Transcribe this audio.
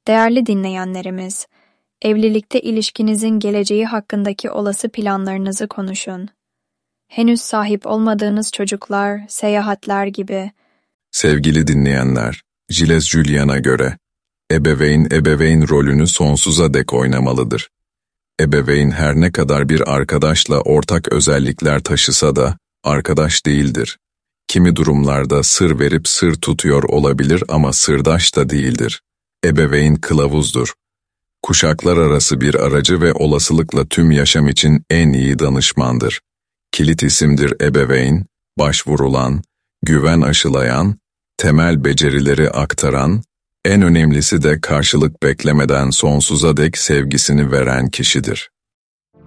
Değerli dinleyenlerimiz, evlilikte ilişkinizin geleceği hakkındaki olası planlarınızı konuşun. Henüz sahip olmadığınız çocuklar, seyahatler gibi. Sevgili dinleyenler, Gilles Julian'a göre, ebeveyn rolünü sonsuza dek oynamalıdır. Ebeveyn her ne kadar bir arkadaşla ortak özellikler taşısa da, arkadaş değildir. Kimi durumlarda sır verip sır tutuyor olabilir ama sırdaş da değildir. Ebeveyn kılavuzdur. Kuşaklar arası bir aracı ve olasılıkla tüm yaşam için en iyi danışmandır. Kilit isimdir ebeveyn, başvurulan, güven aşılayan, temel becerileri aktaran, en önemlisi de karşılık beklemeden sonsuza dek sevgisini veren kişidir.